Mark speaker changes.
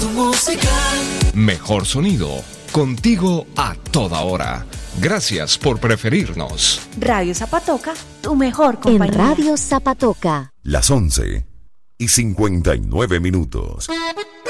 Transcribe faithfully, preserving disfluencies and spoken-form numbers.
Speaker 1: Música.
Speaker 2: Mejor sonido, contigo a toda hora. Gracias por preferirnos.
Speaker 3: Radio Zapatoca, tu mejor compañía.
Speaker 4: En Radio Zapatoca.
Speaker 5: Las once y cincuenta y nueve minutos.